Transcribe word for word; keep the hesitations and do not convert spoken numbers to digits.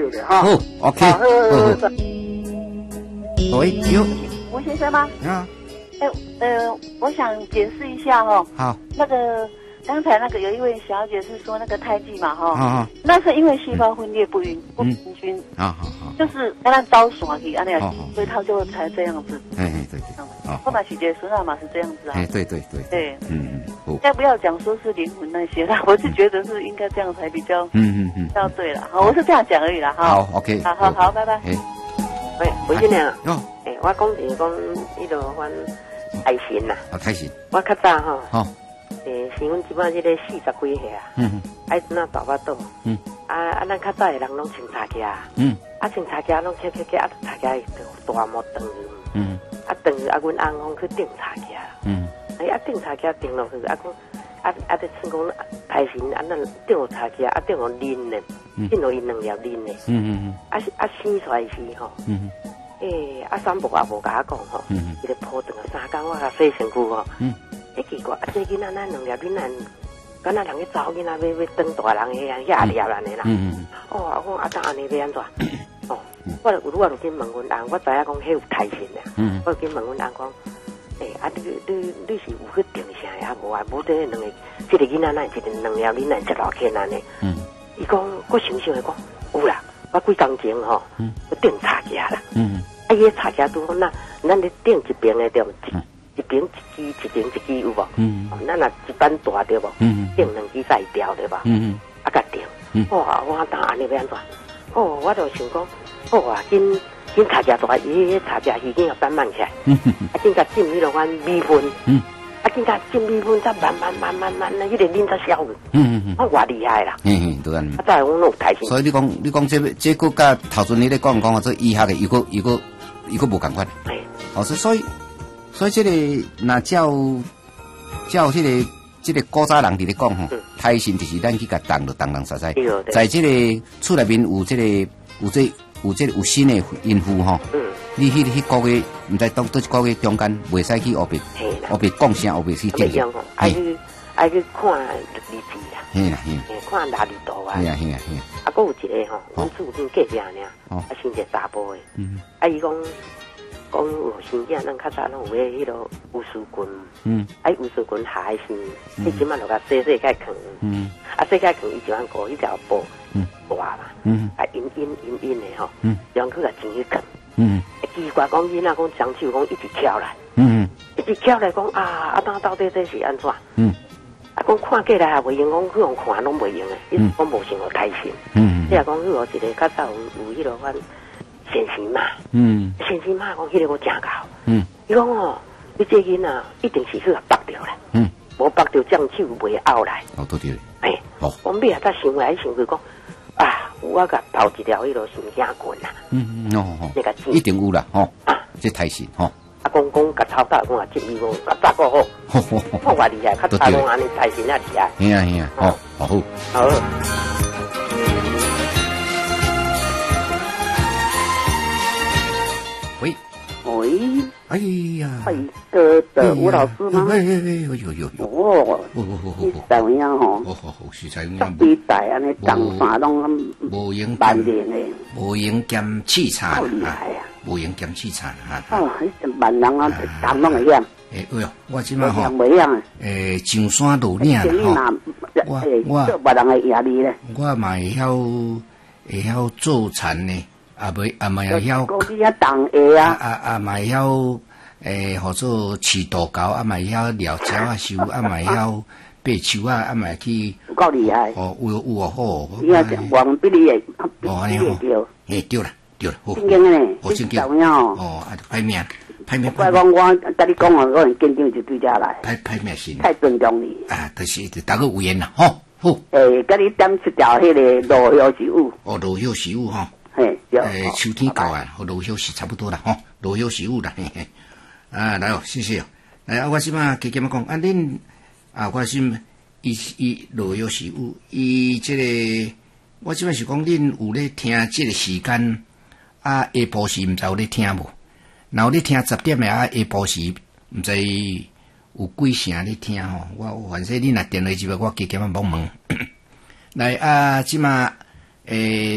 对的哈。 好 ，OK，好，喂，有吴先生吗？ 啊， 哎，呃，我想解释一下哈。 好， 那个刚才那个有一位小姐是说那个胎记嘛哈， 好好， 那是因为细胞分裂不匀不平均， 好好好， 就是让它招爽去，安那好好， 所以它就才这样子。 哎哎对对，好， 后来喜结孙啊嘛是这样子啊。 哎对对对对， 嗯嗯，好， 再不要讲说是灵魂那些啦，我是觉得是应该这样才比较嗯嗯嗯， 比较对了。好，我是这样讲而已啦哈。 好 OK， 好好好，拜拜。 哎， 喂，吴先生啊， 哟， 诶，我讲是讲迄落阮爱心呐， 好开心， 我较早吼， 好， 诶，是阮即摆即个四十几岁啊， 嗯爱怎啊大巴肚， 嗯， 啊啊，咱较早的人拢穿茶夹， 嗯啊穿茶夹拢切切切，啊茶夹就大模长去， 嗯啊长去啊，阮翁讲去顶茶夹， 嗯哎啊顶茶夹顶落去，啊讲啊啊，得算讲台神啊，咱顶落茶夹，啊顶落拎的，顶落伊两粒拎的， 嗯嗯啊啊生出来时吼。 嗯诶，啊，三伯也无甲我讲吼， 嗯伊个抱断三工，我甲洗身躯吼。 嗯， 诶，奇怪，啊，这囡仔咱两粒囡仔，敢若人去找囡仔要要当大人个啊，遐粒安尼啦。 嗯嗯， 哦，我讲啊，当安尼要安怎？哦，我就我就去问阮翁，我知影讲迄有胎神啊。嗯，我就去问阮翁讲，诶，啊，你你你是有去定啥呀？无啊，无这两个，这个囡仔咱一个两粒囡仔一老起安尼。嗯，伊讲，我想想来讲，有啦。我几工前吼，嗯，顶茶夹啦，嗯，啊，伊个茶夹拄好，那咱咧顶一边的对无？一一边一支，一边一支有无？嗯，咱若一班大对无？嗯，顶两支再调对无？嗯嗯，啊，甲顶，哇，我当安尼要安怎？哦，我就想讲，好啊，紧紧茶夹大，伊个茶夹已经要慢慢起来，嗯啊，紧甲浸迄落款米粉，嗯。啊，更加浸米粉，再慢慢慢慢慢，那迄个啉才消去。嗯嗯嗯，我偌厉害啦。嗯嗯，对啊。啊，再我有台心。 所以你讲，你讲这这个甲头先你咧讲讲啊，这医学的，又个又个又个无共款。哎，哦，所以所以这个那照照这个这个古早人伫咧讲吼，胎心就是咱去甲动就动动实实，在这个厝内面有这个有这有这有新的孕妇吼。嗯。你迄迄个月，毋知当倒一个月中间，袂使去后边，后边讲声，后边去正经。 爱去爱去看日子啦。 嘿啦嘿。 看哪里多啊？ 嘿啊嘿啊嘿。 啊，佫有一个吼，阮厝边隔壁尔，啊生一个查甫的。嗯。啊，伊讲讲有生囝，咱较早拢有迄迄落有输菌。嗯。啊，有输菌下的生，迄即满落甲洗洗解坑。嗯。啊，洗解坑伊就按过迄条布。嗯。大嘛。嗯。啊，阴阴阴阴的吼。嗯。就按去甲进去坑。嗯，奇怪，讲囡仔讲双手讲一直翘来，嗯，一直翘来讲啊，啊，当到底这是安怎？嗯，啊，讲看过来也袂用，讲去用看拢袂用诶，伊讲无想要开心，嗯，你若讲去学一个较早有有迄落款先生嘛，嗯，先生嘛讲迄个我真搞，嗯，伊讲哦，你这囡仔一定是去甲绑着啦，嗯，无绑着将手袂拗来， 哦，对对， 哎，哦，我尾啊，再想来想去讲。啊，我甲包一条迄落神经棍啦，嗯嗯哦哦，那个一定有啦吼，啊，这太神吼。 啊，公公甲炒大公啊，接伊讲，甲炸个好，我话厉害，较大公安尼太神啊厉害。 嘿啊嘿啊，好，好好。 好。 喂喂， 哎呀， 哎，的的吴老师吗？ 哎哎哎，有有有有。 哦，你怎么样吼？ 好好好，是才样。 比赛安尼当山拢无用万年诶， 无用兼凄惨好厉害啊！ 无用兼凄惨哈。 哦，迄万人啊，当拢会样。 诶，哎哟，我即摆吼， 袂样诶，上山路岭吼，我我做别人诶压力咧， 我嘛会晓会晓做田呢。啊，袂啊，嘛会晓， 讲你遐动下啊， 啊啊，嘛会晓，诶，或者饲稻狗，啊，嘛会晓撩鸟啊收，啊，嘛会晓爬树啊，啊，嘛会去， 够厉害， 哦，有有哦好， 你啊，王比你诶， 哦，安尼吼，嘿，对啦，对啦，好， 正经诶， 好正经，哦，啊，歹命，歹命， 怪讲我甲你讲啊，我很坚定就对遮来， 歹歹命先， 太尊重你， 啊，就是大家有缘啦，吼，好， 诶，甲你点一条迄个路腰食物， 哦，路腰食物吼。 诶， 秋天到啊，和落叶是差不多啦，吼，落叶食物啦，嘿嘿。啊，来哦，谢谢哦。来啊，我即马加减仔讲，啊，恁啊，我心伊伊落叶食物，伊即个，我即马是讲恁有咧听即个时间，啊，下晡时毋知有咧听无？然后咧听十点诶，啊，下晡时毋知有几声咧听吼。我反正恁若电话即个，我加减仔帮问。来啊，即马诶。